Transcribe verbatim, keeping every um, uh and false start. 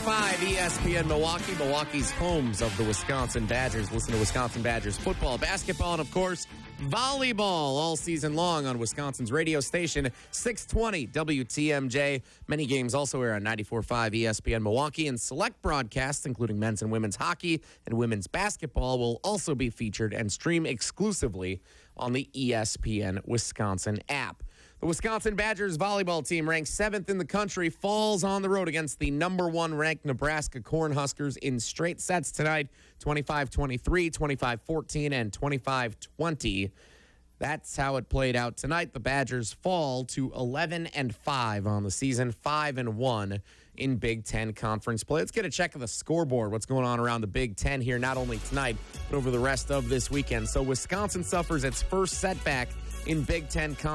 five E S P N Milwaukee, Milwaukee's homes of the Wisconsin Badgers. Listen to Wisconsin Badgers football, basketball, and, of course, volleyball all season long on Wisconsin's radio station, six twenty W T M J. Many games also air on ninety-four point five E S P N Milwaukee, and select broadcasts, including men's and women's hockey and women's basketball, will also be featured and stream exclusively on the E S P N Wisconsin app. The Wisconsin Badgers volleyball team, ranked seventh in the country, falls on the road against the number one ranked Nebraska Cornhuskers in straight sets tonight, twenty-five twenty-three, twenty-five fourteen, and twenty-five twenty. That's how it played out tonight. The Badgers fall to eleven and five on the season, five and one in Big Ten Conference play. Let's get a check of the scoreboard, what's going on around the Big Ten here, not only tonight, but over the rest of this weekend. So Wisconsin suffers its first setback in Big Ten Conference.